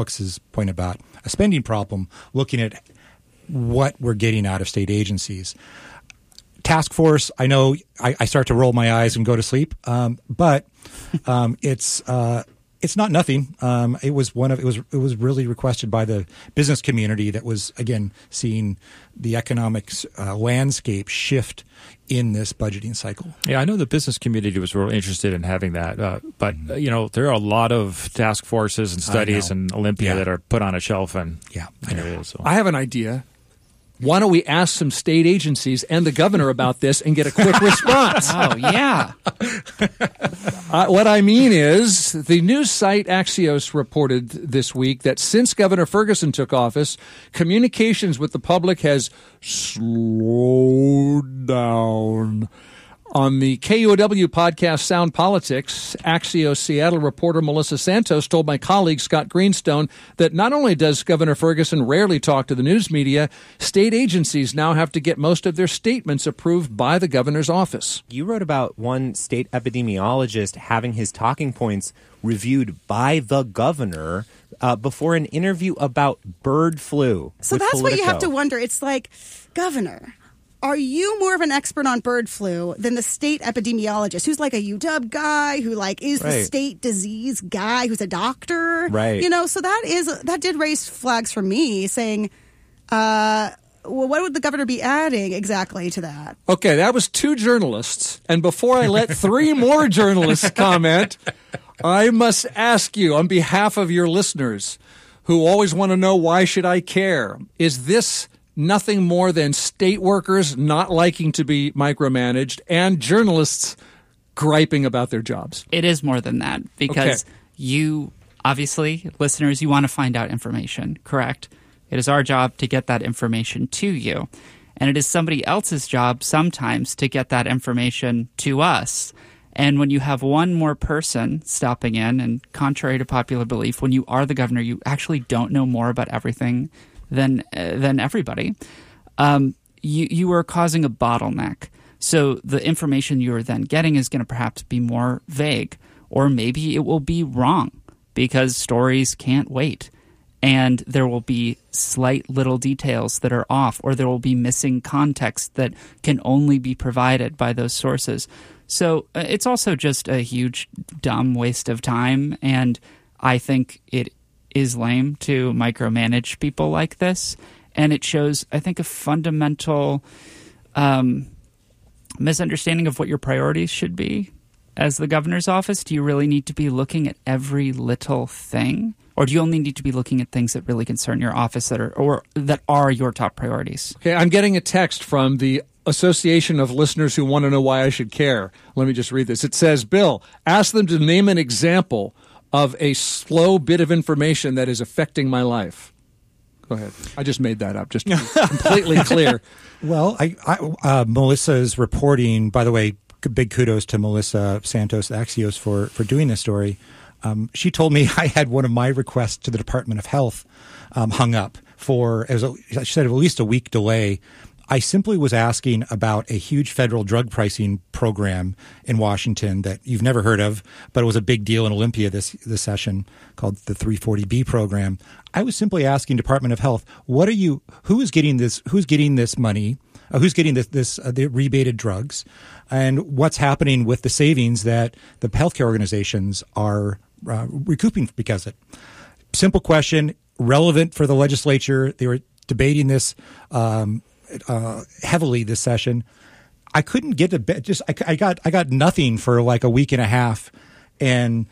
Brooks's point about a spending problem, looking at what we're getting out of state agencies. Task force, I know I start to roll my eyes and go to sleep, but it's not nothing. It was really requested by the business community that was, again, seeing the economic landscape shift in this budgeting cycle. Yeah, I know the business community was really interested in having that, but there are a lot of task forces and studies and Olympia that are put on a shelf, and I have an idea. Why don't we ask some state agencies and the governor about this and get a quick response? Oh, yeah. What I mean is the news site Axios reported this week that since Governor Ferguson took office, communications with the public has slowed down. On the KUOW podcast Sound Politics, Axios Seattle reporter Melissa Santos told my colleague Scott Greenstone that not only does Governor Ferguson rarely talk to the news media, state agencies now have to get most of their statements approved by the governor's office. You wrote about one state epidemiologist having his talking points reviewed by the governor before an interview about bird flu. So that's Politico. What you have to wonder. It's like, Governor, are you more of an expert on bird flu than the state epidemiologist who's like a UW guy who is the state disease guy who's a doctor? Right. So that did raise flags for me saying, well, what would the governor be adding exactly to that? Okay, that was 2 journalists. And before I let 3 more journalists comment, I must ask you on behalf of your listeners who always want to know why should I care, is this nothing more than state workers not liking to be micromanaged and journalists griping about their jobs? It is more than that because you, obviously, listeners, you want to find out information, correct? It is our job to get that information to you. And it is somebody else's job sometimes to get that information to us. And when you have one more person stopping in, and contrary to popular belief, when you are the governor, you actually don't know more about everything than everybody, you are causing a bottleneck. So the information you're then getting is going to perhaps be more vague, or maybe it will be wrong because stories can't wait. And there will be slight little details that are off, or there will be missing context that can only be provided by those sources. So it's also just a huge, dumb waste of time. And I think it is lame to micromanage people like this. And it shows, I think, a fundamental misunderstanding of what your priorities should be as the governor's office. Do you really need to be looking at every little thing? Or do you only need to be looking at things that really concern your office that are your top priorities? Okay, I'm getting a text from the Association of Listeners Who Want to Know Why I Should Care. Let me just read this. It says, Bill, ask them to name an example of a slow bit of information that is affecting my life. Go ahead. I just made that up, just to be completely clear. Well, Melissa's reporting, by the way, big kudos to Melissa Santos Axios for doing this story. She told me I had one of my requests to the Department of Health hung up she said, at least a week delay. I simply was asking about a huge federal drug pricing program in Washington that you've never heard of, but it was a big deal in Olympia this session, called the 340B program. I was simply asking Department of Health, who is getting this money? Who's getting the rebated drugs, and what's happening with the savings that the healthcare organizations are recouping because of it? Simple question, relevant for the legislature. They were debating this heavily this session. I couldn't get I got nothing for like a week and a half, and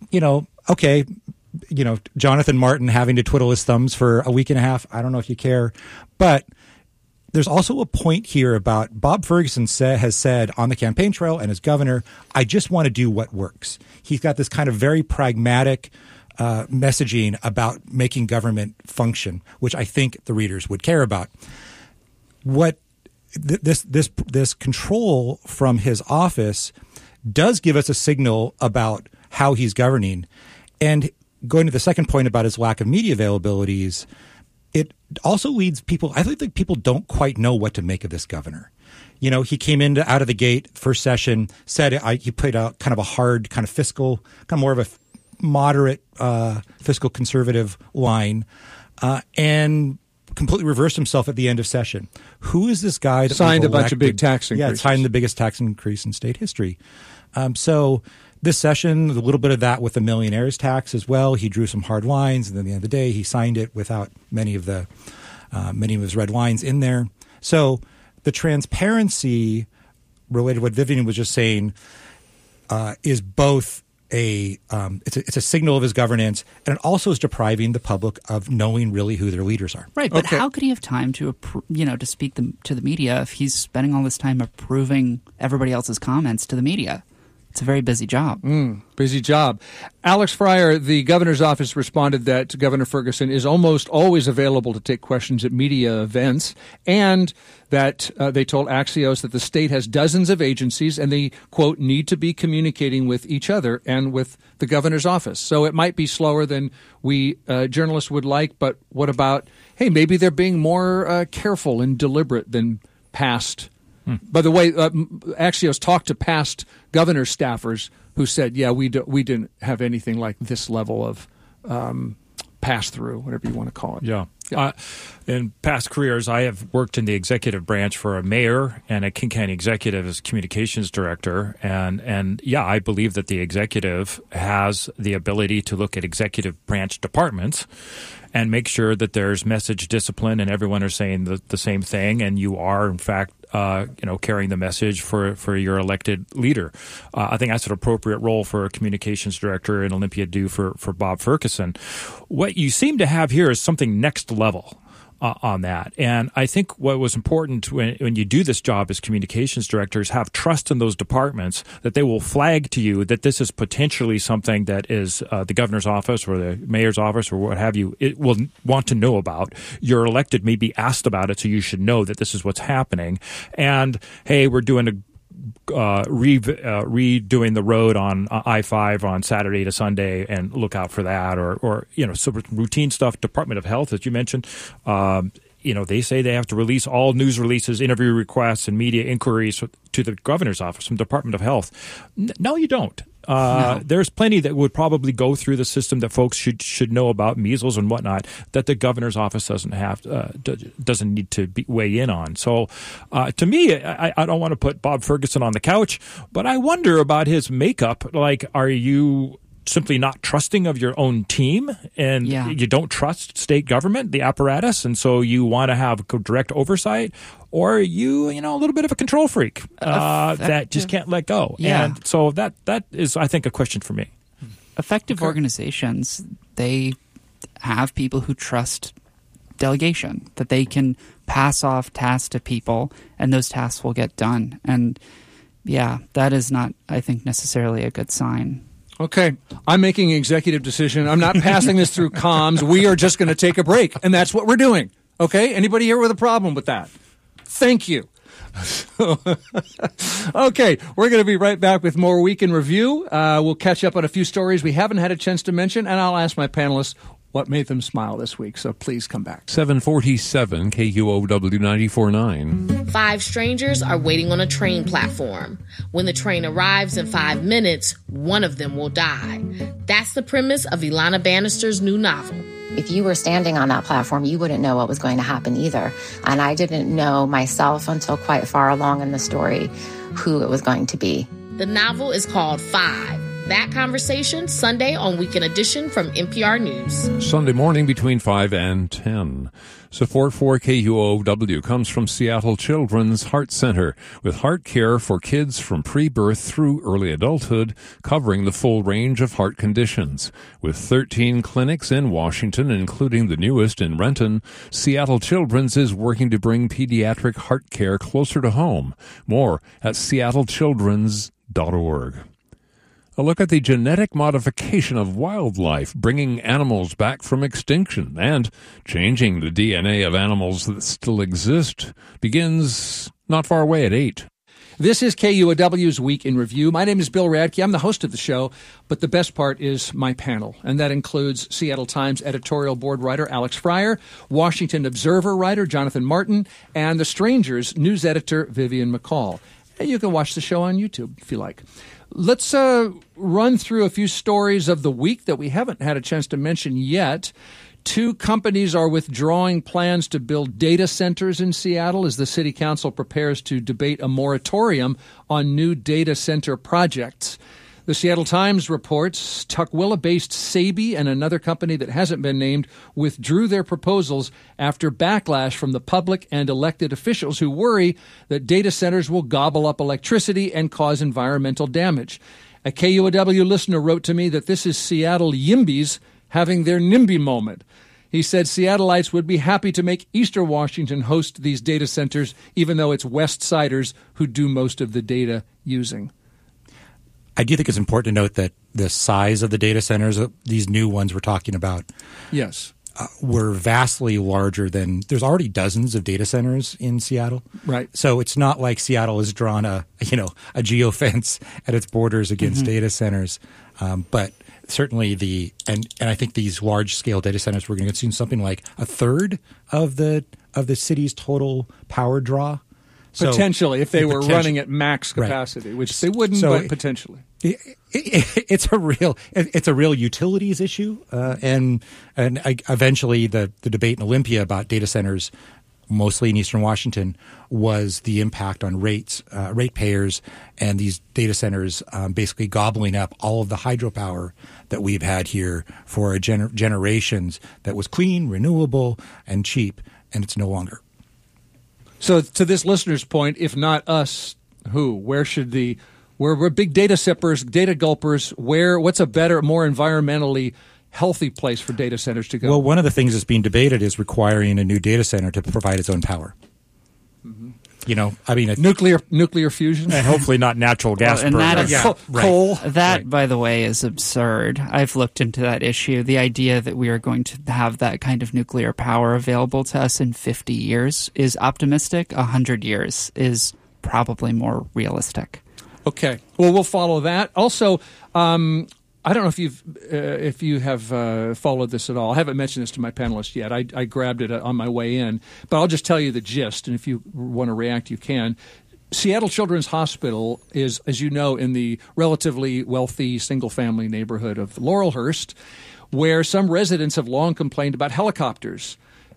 Jonathan Martin having to twiddle his thumbs for a week and a half. I don't know if you care, but there's also a point here about Bob Ferguson has said on the campaign trail and as governor, I just want to do what works. He's got this kind of very pragmatic messaging about making government function, which I think the readers would care about. What this control from his office does give us a signal about how he's governing. And going to the second point about his lack of media availabilities, it also leads people, I think people don't quite know what to make of this governor. He came out of the gate, first session, said he played out kind of a hard, kind of fiscal, kind of more of a moderate fiscal conservative line, and completely reversed himself at the end of session. Who is this guy that signed a bunch of big tax increases? Yeah, signed the biggest tax increase in state history. So this session, a little bit of that with the millionaire's tax as well. He drew some hard lines, and then at the end of the day, he signed it without many of his red lines in there. So the transparency related to what Vivian was just saying is both it's a signal of his governance, and it also is depriving the public of knowing really who their leaders are. Right, but how could he have time to to speak to the media if he's spending all this time approving everybody else's comments to the media? It's a very busy job. Busy job. Alex Fryer, the governor's office, responded that Governor Ferguson is almost always available to take questions at media events, and that they told Axios that the state has dozens of agencies and they, quote, need to be communicating with each other and with the governor's office. So it might be slower than we journalists would like, but what about, hey, maybe they're being more careful and deliberate than past. By the way, Axios talked to past governor staffers who said, yeah, we didn't have anything like this level of pass-through, whatever you want to call it. Yeah. In past careers, I have worked in the executive branch for a mayor and a King County executive as communications director. And yeah, I believe that the executive has the ability to look at executive branch departments and make sure that there's message discipline and everyone are saying the same thing, and you are, in fact, carrying the message for your elected leader. I think that's an appropriate role for a communications director in Olympia to do for Bob Ferguson. What you seem to have here is something next level on that. And I think what was important when you do this job as communications directors, have trust in those departments that they will flag to you that this is potentially something that is the governor's office or the mayor's office or what have you, it will want to know about. Your elected may be asked about it, so you should know that this is what's happening. And, hey, we're doing redoing the road on I-5 on Saturday to Sunday, and look out for that, or some routine stuff. Department of Health, as you mentioned, they say they have to release all news releases, interview requests, and media inquiries to the governor's office from Department of Health. No, you don't. No. There's plenty that would probably go through the system that folks should know about, measles and whatnot, that the governor's office doesn't need to weigh in on. So to me, I don't want to put Bob Ferguson on the couch, but I wonder about his makeup. Like, are you simply not trusting of your own team, and you don't trust state government, the apparatus, and so you want to have direct oversight? Or are you, a little bit of a control freak that just can't let go? Yeah. And so that is, I think, a question for me. Effective organizations, they have people who trust delegation, that they can pass off tasks to people, and those tasks will get done. And, that is not, I think, necessarily a good sign. Okay, I'm making an executive decision. I'm not passing this through comms. We are just going to take a break, and that's what we're doing. Okay, anybody here with a problem with that? Thank you. Okay, we're going to be right back with more Week in Review. We'll catch up on a few stories we haven't had a chance to mention, and I'll ask my panelists what made them smile this week. So please come back. 747 KUOW 94.9. 5 strangers are waiting on a train platform. When the train arrives in 5 minutes, one of them will die. That's the premise of Ilana Bannister's new novel. If you were standing on that platform, you wouldn't know what was going to happen either. And I didn't know myself until quite far along in the story who it was going to be. The novel is called 5. That conversation Sunday on Weekend Edition from NPR News. Sunday morning between 5 and 10. Support for KUOW comes from Seattle Children's Heart Center, with heart care for kids from pre-birth through early adulthood, covering the full range of heart conditions. With 13 clinics in Washington, including the newest in Renton, Seattle Children's is working to bring pediatric heart care closer to home. More at seattlechildrens.org. A look at the genetic modification of wildlife, bringing animals back from extinction and changing the DNA of animals that still exist, begins not far away at 8. This is KUOW's Week in Review. My name is Bill Radke. I'm the host of the show, but the best part is my panel, and that includes Seattle Times editorial board writer Alex Fryer, Washington Observer writer Jonathan Martin, and The Strangers news editor Vivian McCall. And you can watch the show on YouTube if you like. Let's run through a few stories of the week that we haven't had a chance to mention yet. 2 companies are withdrawing plans to build data centers in Seattle as the city council prepares to debate a moratorium on new data center projects. The Seattle Times reports Tukwila-based Saby and another company that hasn't been named withdrew their proposals after backlash from the public and elected officials who worry that data centers will gobble up electricity and cause environmental damage. A KUOW listener wrote to me that this is Seattle YIMBYs having their NIMBY moment. He said Seattleites would be happy to make Eastern Washington host these data centers, even though it's West Siders who do most of the data using. I do think it's important to note that the size of the data centers, these new ones we're talking about, yes, were vastly larger than. There's already dozens of data centers in Seattle, right? So it's not like Seattle has drawn a geofence at its borders against data centers, but certainly and I think these large scale data centers we're going to consume something like a third of the city's total power draw. Potentially, if they were running at max capacity, right, which they wouldn't, but potentially. It's a real utilities issue, and eventually the debate in Olympia about data centers, mostly in Eastern Washington, was the impact on ratepayers, and these data centers basically gobbling up all of the hydropower that we've had here for generations that was clean, renewable, and cheap, and it's no longer. So to this listener's point, if not us, who? Where should we're big data sippers, data gulpers. What's a better, more environmentally healthy place for data centers to go? Well, one of the things that's being debated is requiring a new data center to provide its own power. Mm-hmm. Nuclear fusion, and hopefully not natural gas. And that is coal. That, by the way, is absurd. I've looked into that issue. The idea that we are going to have that kind of nuclear power available to us in 50 years is optimistic. 100 years is probably more realistic. Okay. Well, we'll follow that. Also, I don't know if you have followed this at all. I haven't mentioned this to my panelists yet. I grabbed it on my way in, but I'll just tell you the gist, and if you want to react, you can. Seattle Children's Hospital is, as you know, in the relatively wealthy single-family neighborhood of Laurelhurst, where some residents have long complained about helicopters,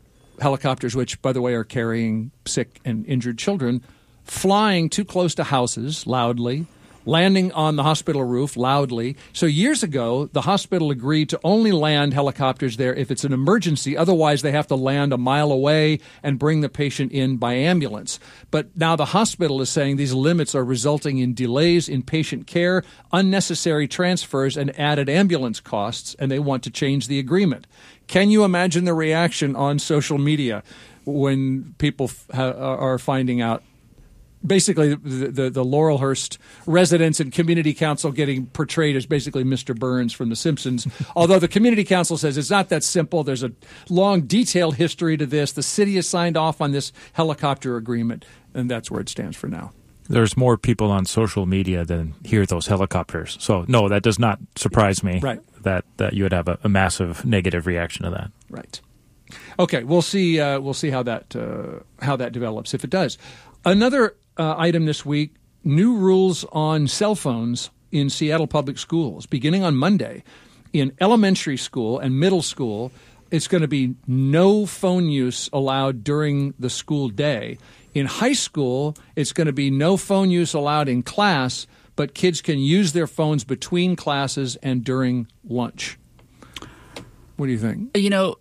which, by the way, are carrying sick and injured children, flying too close to houses loudly, landing on the hospital roof loudly. So years ago, the hospital agreed to only land helicopters there if it's an emergency. Otherwise, they have to land a mile away and bring the patient in by ambulance. But now the hospital is saying these limits are resulting in delays in patient care, unnecessary transfers, and added ambulance costs, and they want to change the agreement. Can you imagine the reaction on social media when people are finding out? Basically, the Laurelhurst residents and community council getting portrayed as basically Mr. Burns from The Simpsons. Although the community council says it's not that simple. There's a long, detailed history to this. The city has signed off on this helicopter agreement, and that's where it stands for now. There's more people on social media than hear those helicopters. So, no, that does not surprise me. Right. That you would have a massive negative reaction to that. Right. Okay, we'll see. We'll see how that develops if it does. Another item this week, new rules on cell phones in Seattle public schools. Beginning on Monday, in elementary school and middle school, it's going to be no phone use allowed during the school day. In high school, it's going to be no phone use allowed in class, but kids can use their phones between classes and during lunch. What do you think?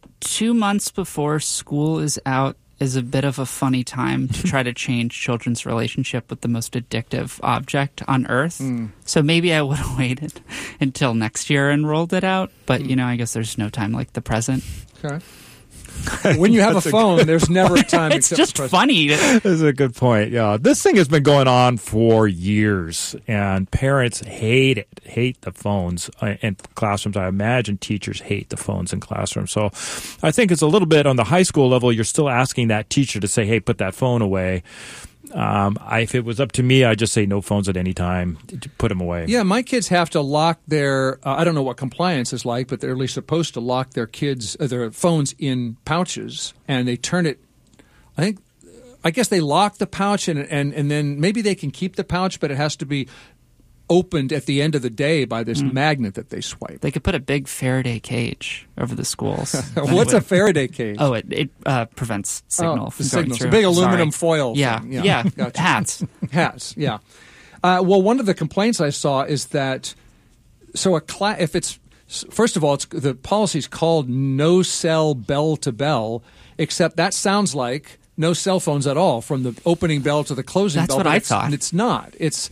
2 months before school is out is a bit of a funny time to try to change children's relationship with the most addictive object on Earth. So maybe I would have waited until next year and rolled it out. But, I guess there's no time like the present. Okay. When you have a phone, there's never a time it's except just the present. funny. That's a good point. Yeah, this thing has been going on for years, and parents hate the phones in classrooms. I imagine teachers hate the phones in classrooms. So I think it's a little bit on the high school level. You're still asking that teacher to say, hey, put that phone away. If it was up to me, I'd just say no phones at any time. Put them away. Yeah, my kids have to lock their I don't know what compliance is like, but they're at least supposed to lock their their phones in pouches, and they turn it. I guess they lock the pouch, and then maybe they can keep the pouch, but it has to be opened at the end of the day by this magnet that they swipe. They could put a big Faraday cage over the schools. What's a Faraday cage? Oh, it prevents signal from going signals. through. A big aluminum Sorry. foil. Yeah, thing. yeah. Gotcha. Hats. Yeah. Well, one of the complaints I saw is that if it's first of all, the policy's called no cell bell to bell, except that sounds like no cell phones at all from the opening bell to the closing That's bell. what I thought. It's not. It's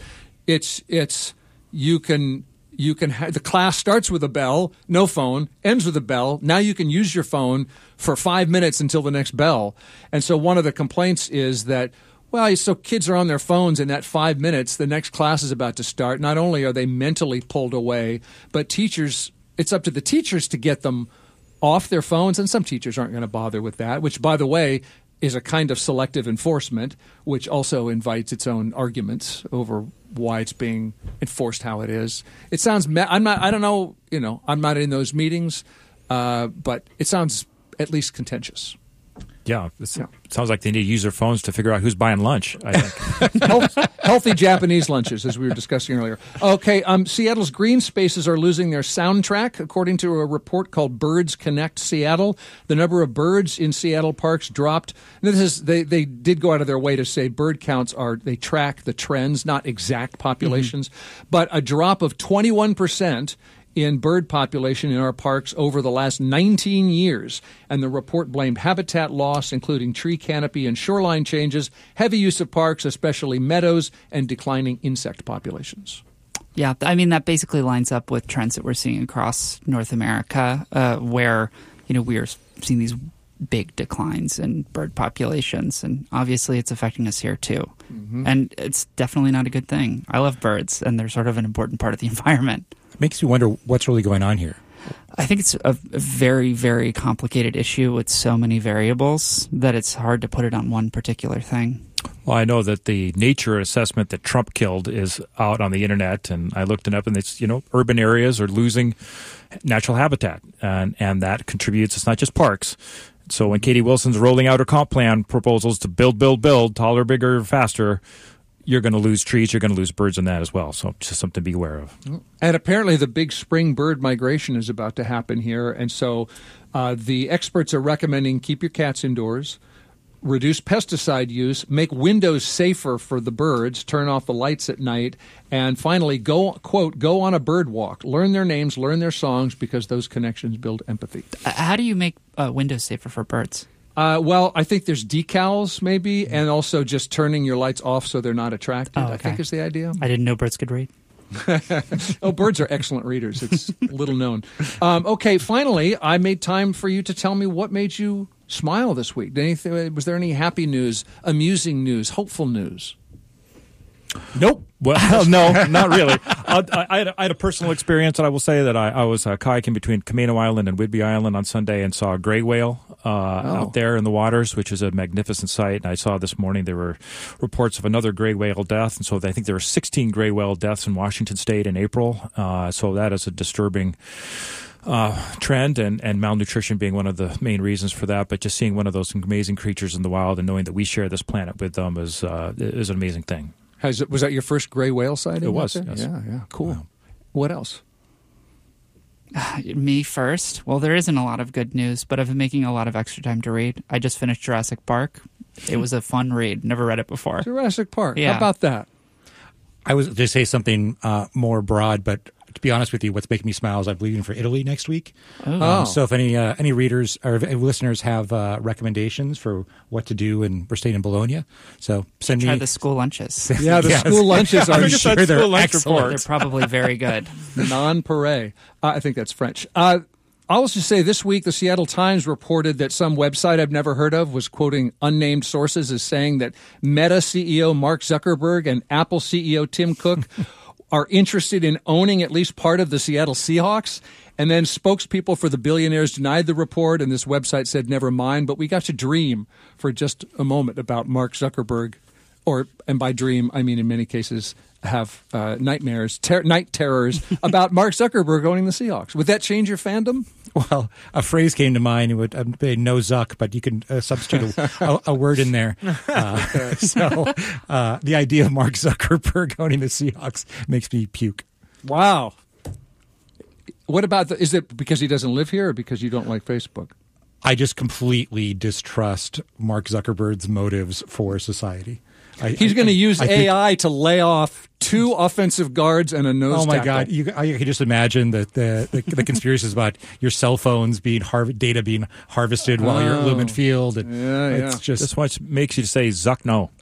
you can the class starts with a bell, no phone, ends with a bell. Now you can use your phone for 5 minutes until the next bell. And so one of the complaints is that, well, so kids are on their phones in that 5 minutes, the next class is about to start. Not only are they mentally pulled away, but it's up to the teachers to get them off their phones. And some teachers aren't going to bother with that, which, by the way, is a kind of selective enforcement, which also invites its own arguments over why it's being enforced how it is. It sounds I don't know, I'm not in those meetings, but it sounds at least contentious. Yeah, it sounds like they need to use their phones to figure out who's buying lunch, I think. Healthy Japanese lunches, as we were discussing earlier. Okay, Seattle's green spaces are losing their soundtrack, according to a report called Birds Connect Seattle. The number of birds in Seattle parks dropped. They did go out of their way to say bird counts they track the trends, not exact populations, but a drop of 21% in bird population in our parks over the last 19 years. And the report blamed habitat loss, including tree canopy and shoreline changes, heavy use of parks, especially meadows, and declining insect populations. Yeah, I mean, that basically lines up with trends that we're seeing across North America, where, we are seeing these big declines in bird populations. And obviously it's affecting us here too. Mm-hmm. And it's definitely not a good thing. I love birds, and they're sort of an important part of the environment. Makes you wonder what's really going on here. I think it's a very, very complicated issue with so many variables that it's hard to put it on one particular thing. Well, I know that the nature assessment that Trump killed is out on the internet, and I looked it up, and it's, urban areas are losing natural habitat, and that contributes. It's not just parks. So when Katie Wilson's rolling out her comp plan proposals to build, taller, bigger, faster, you're going to lose trees, you're going to lose birds in that as well. So just something to be aware of. And apparently the big spring bird migration is about to happen here. And so the experts are recommending keep your cats indoors, reduce pesticide use, make windows safer for the birds, turn off the lights at night, and finally go on a bird walk. Learn their names, learn their songs, because those connections build empathy. How do you make windows safer for birds? Well, I think there's decals maybe, and also just turning your lights off so they're not attracted, I think is the idea. I didn't know birds could read. Oh, birds are excellent readers. It's little known. Okay, finally, I made time for you to tell me what made you smile this week. Was there any happy news, amusing news, hopeful news? Nope. Well, no, not really. I had a personal experience, and I will say that I was kayaking between Camino Island and Whidbey Island on Sunday and saw a gray whale out there in the waters, which is a magnificent sight. And I saw this morning there were reports of another gray whale death, and so I think there were 16 gray whale deaths in Washington State in April. So that is a disturbing trend, and malnutrition being one of the main reasons for that. But just seeing one of those amazing creatures in the wild and knowing that we share this planet with them is an amazing thing. Was that your first gray whale sighting? It was. Yes. Yeah, cool. Wow. What else? Me first. Well, there isn't a lot of good news, but I've been making a lot of extra time to read. I just finished Jurassic Park. It was a fun read. Never read it before. Jurassic Park. Yeah. How about that? I was going to say something more broad, but to be honest with you, what's making me smile is I'm leaving for Italy next week. So if any readers or listeners have recommendations for what to do, and we're staying in Bologna, so send Try me the school lunches. Yeah, the school lunches are sure they're excellent. They're probably very good. Non-pare. I think that's French. I'll also say this week the Seattle Times reported that some website I've never heard of was quoting unnamed sources as saying that Meta CEO Mark Zuckerberg and Apple CEO Tim Cook are interested in owning at least part of the Seattle Seahawks. And then spokespeople for the billionaires denied the report, and this website said, never mind. But we got to dream for just a moment about Mark Zuckerberg and by dream, I mean in many cases have nightmares, night terrors about Mark Zuckerberg owning the Seahawks. Would that change your fandom? Well, a phrase came to mind. It would be no Zuck, but you can substitute a word in there. So the idea of Mark Zuckerberg owning the Seahawks makes me puke. Wow. What about is it because he doesn't live here or because you don't like Facebook? I just completely distrust Mark Zuckerberg's motives for society. He's going to use AI to lay off 2 offensive guards and a nose tackle. Oh, my God. I can just imagine the conspiracies about your cell phones data being harvested while you're at Lumen Field. And it's just that's what makes you say, Zuck, no.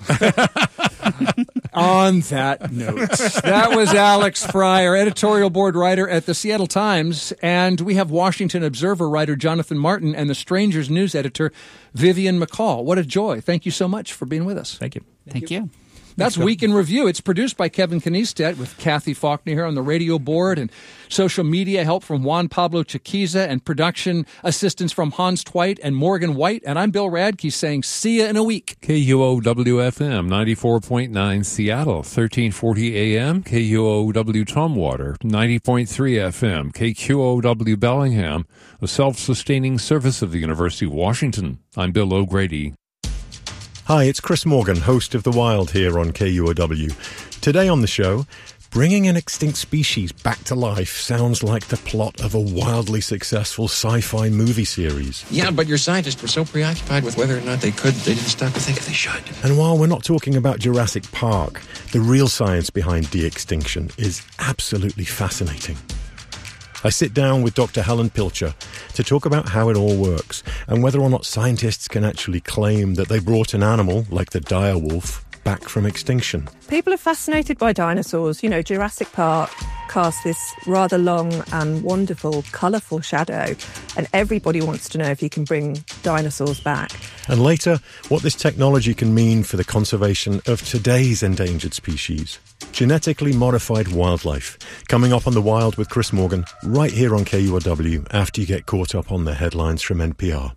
On that note, that was Alex Fry, our editorial board writer at the Seattle Times, and we have Washington Observer writer Jonathan Martin and the Strangers news editor Vivian McCall. What a joy. Thank you so much for being with us. Thank you. Thank you. That's Week in Review. It's produced by Kevin Kniestedt with Kathy Faulkner here on the radio board and social media help from Juan Pablo Chiquiza and production assistance from Hans Twite and Morgan White. And I'm Bill Radke saying see you in a week. KUOW-FM 94.9 Seattle, 1340 AM, KUOW Tumwater, 90.3 FM, KQOW Bellingham, a self-sustaining service of the University of Washington. I'm Bill O'Grady. Hi, it's Chris Morgan, host of The Wild here on KUOW. Today on the show, bringing an extinct species back to life sounds like the plot of a wildly successful sci-fi movie series. Yeah, but your scientists were so preoccupied with whether or not they could, they didn't stop to think if they should. And while we're not talking about Jurassic Park, the real science behind de-extinction is absolutely fascinating. I sit down with Dr. Helen Pilcher to talk about how it all works and whether or not scientists can actually claim that they brought an animal, like the dire wolf, back from extinction. People are fascinated by dinosaurs. You know, Jurassic Park cast this rather long and wonderful, colourful shadow, and everybody wants to know if you can bring dinosaurs back. And later, what this technology can mean for the conservation of today's endangered species. Genetically modified wildlife. Coming up on The Wild with Chris Morgan, right here on KUOW, after you get caught up on the headlines from NPR.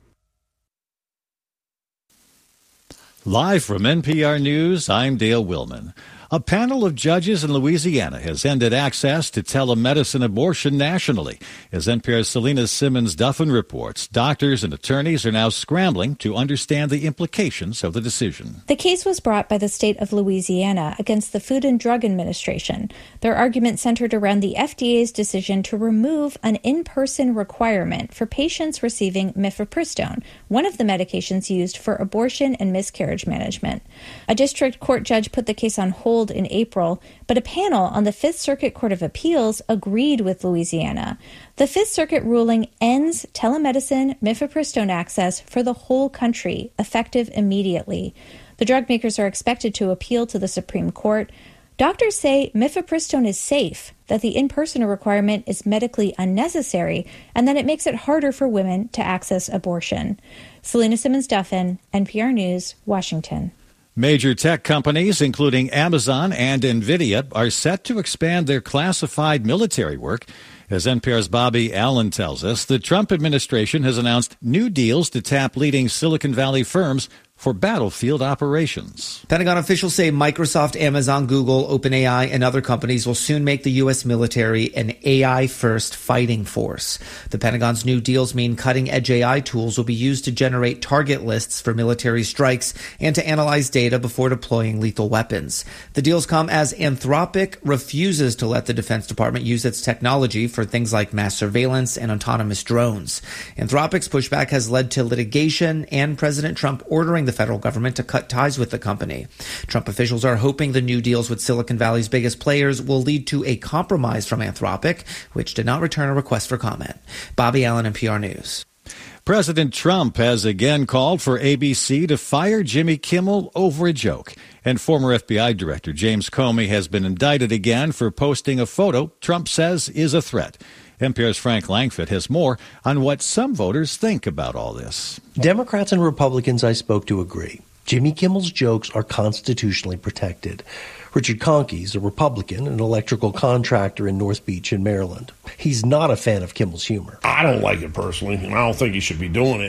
Live from NPR News, I'm Dale Willman. A panel of judges in Louisiana has ended access to telemedicine abortion nationally. As NPR's Selena Simmons-Duffin reports, doctors and attorneys are now scrambling to understand the implications of the decision. The case was brought by the state of Louisiana against the Food and Drug Administration. Their argument centered around the FDA's decision to remove an in-person requirement for patients receiving mifepristone, one of the medications used for abortion and miscarriage management. A district court judge put the case on hold in April, but a panel on the Fifth Circuit Court of Appeals agreed with Louisiana. The Fifth Circuit ruling ends telemedicine mifepristone access for the whole country, effective immediately. The drug makers are expected to appeal to the Supreme Court. Doctors say mifepristone is safe, that the in-person requirement is medically unnecessary, and that it makes it harder for women to access abortion. Selena Simmons-Duffin, NPR News, Washington. Major tech companies, including Amazon and NVIDIA, are set to expand their classified military work. As NPR's Bobby Allen tells us, the Trump administration has announced new deals to tap leading Silicon Valley firms for battlefield operations. Pentagon officials say Microsoft, Amazon, Google, OpenAI, and other companies will soon make the U.S. military an AI-first fighting force. The Pentagon's new deals mean cutting-edge AI tools will be used to generate target lists for military strikes and to analyze data before deploying lethal weapons. The deals come as Anthropic refuses to let the Defense Department use its technology for things like mass surveillance and autonomous drones. Anthropic's pushback has led to litigation and President Trump ordering the federal government to cut ties with the company. Trump officials are hoping the new deals with Silicon Valley's biggest players will lead to a compromise from Anthropic, which did not return a request for comment. Bobby Allen, NPR News. President Trump has again called for ABC to fire Jimmy Kimmel over a joke. And former FBI Director James Comey has been indicted again for posting a photo Trump says is a threat. NPR's Frank Langfitt has more on what some voters think about all this. Democrats and Republicans I spoke to agree. Jimmy Kimmel's jokes are constitutionally protected. Richard Conkey's a Republican, an electrical contractor in North Beach in Maryland. He's not a fan of Kimmel's humor. I don't like it personally, and I don't think he should be doing it.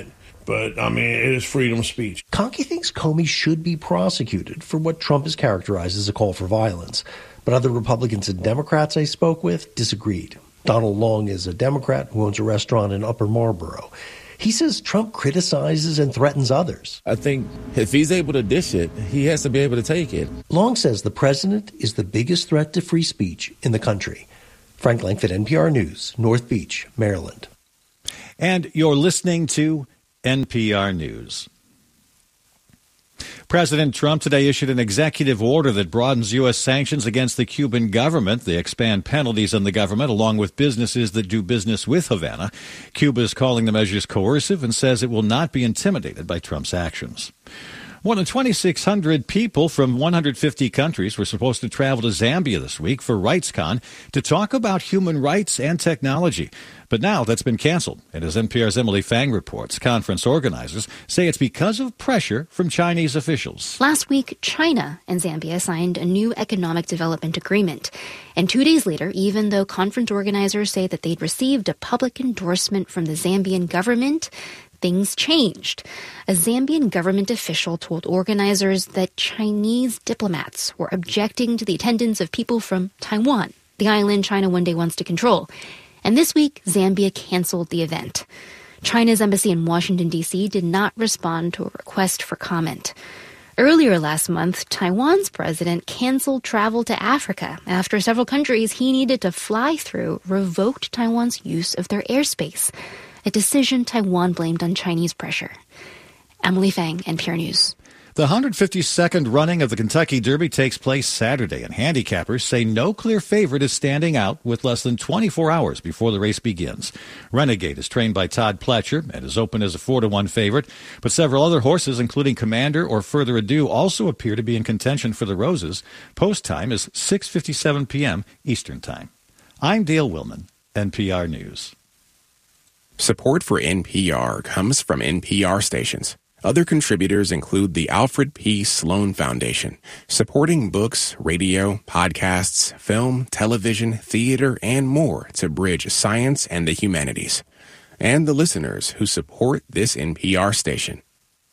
but, I mean, it is freedom of speech. Conkey thinks Comey should be prosecuted for what Trump has characterized as a call for violence. But other Republicans and Democrats I spoke with disagreed. Donald Long is a Democrat who owns a restaurant in Upper Marlboro. He says Trump criticizes and threatens others. I think if he's able to dish it, he has to be able to take it. Long says the president is the biggest threat to free speech in the country. Frank Langford, NPR News, North Beach, Maryland. And you're listening to NPR News. President Trump today issued an executive order that broadens U.S. sanctions against the Cuban government. They expand penalties on the government along with businesses that do business with Havana. Cuba is calling the measures coercive and says it will not be intimidated by Trump's actions. More than 2,600 people from 150 countries were supposed to travel to Zambia this week for RightsCon to talk about human rights and technology. But now that's been canceled. And as NPR's Emily Fang reports, conference organizers say it's because of pressure from Chinese officials. Last week, China and Zambia signed a new economic development agreement. And 2 days later, even though conference organizers say that they'd received a public endorsement from the Zambian government, things changed. A Zambian government official told organizers that Chinese diplomats were objecting to the attendance of people from Taiwan, the island China one day wants to control. And this week, Zambia canceled the event. China's embassy in Washington, D.C. did not respond to a request for comment. Earlier last month, Taiwan's president canceled travel to Africa after several countries he needed to fly through revoked Taiwan's use of their airspace, a decision Taiwan blamed on Chinese pressure. Emily Fang, NPR News. The 152nd running of the Kentucky Derby takes place Saturday, and handicappers say no clear favorite is standing out with less than 24 hours before the race begins. Renegade is trained by Todd Pletcher and is open as a 4-1 favorite, but several other horses, including Commander or Further Ado, also appear to be in contention for the Roses. Post time is 6:57 p.m. Eastern Time. I'm Dale Willman, NPR News. Support for NPR comes from NPR stations. Other contributors include the Alfred P. Sloan Foundation, supporting books, radio, podcasts, film, television, theater, and more to bridge science and the humanities. And the listeners who support this NPR station.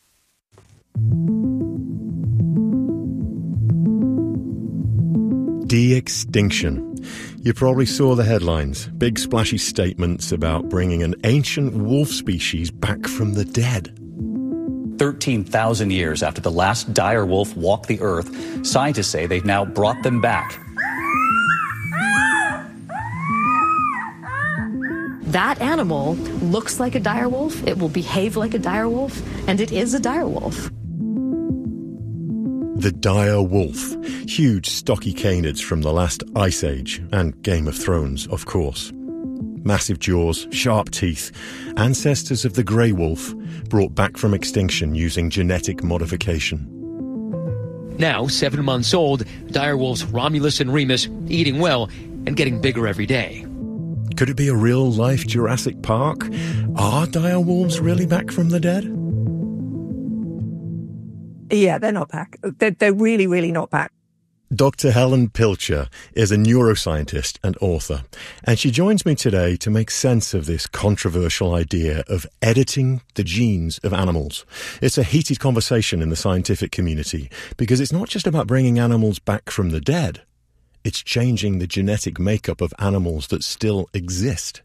De-extinction. You probably saw the headlines. Big splashy statements about bringing an ancient wolf species back from the dead. 13,000 years after the last dire wolf walked the earth, scientists say they've now brought them back. That animal looks like a dire wolf, it will behave like a dire wolf, and it is a dire wolf. The dire wolf. Huge, stocky canids from the last Ice Age and Game of Thrones, of course. Massive jaws, sharp teeth, ancestors of the grey wolf, brought back from extinction using genetic modification. Now, 7 months old, direwolves Romulus and Remus eating well and getting bigger every day. Could it be a real-life Jurassic Park? Are direwolves really back from the dead? Yeah, they're not back. They're really, really not back. Dr. Helen Pilcher is a neuroscientist and author, and she joins me today to make sense of this controversial idea of editing the genes of animals. It's a heated conversation in the scientific community because it's not just about bringing animals back from the dead. It's changing the genetic makeup of animals that still exist.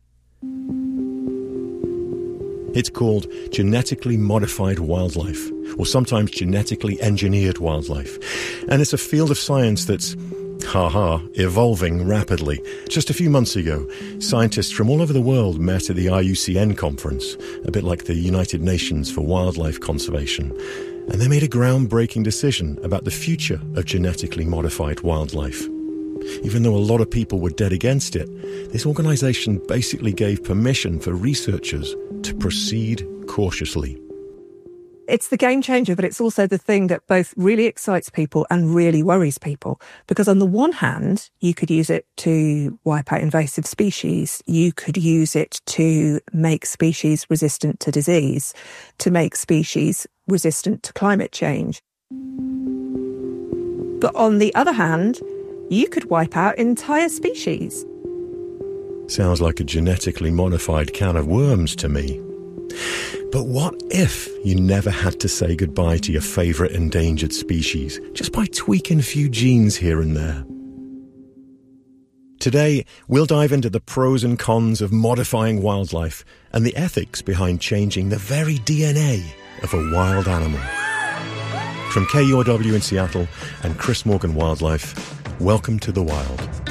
It's called genetically modified wildlife, or sometimes genetically engineered wildlife. And it's a field of science that's, evolving rapidly. Just a few months ago, scientists from all over the world met at the IUCN conference, a bit like the United Nations for Wildlife Conservation. And they made a groundbreaking decision about the future of genetically modified wildlife. Even though a lot of people were dead against it, this organization basically gave permission for researchers to proceed cautiously. It's the game changer, but it's also the thing that both really excites people and really worries people. Because on the one hand, you could use it to wipe out invasive species. You could use it to make species resistant to disease, to make species resistant to climate change. But on the other hand, you could wipe out entire species. Sounds like a genetically modified can of worms to me. But what if you never had to say goodbye to your favourite endangered species, just by tweaking a few genes here and there? Today, we'll dive into the pros and cons of modifying wildlife and the ethics behind changing the very DNA of a wild animal. From KUOW in Seattle and Chris Morgan Wildlife, welcome to the wild.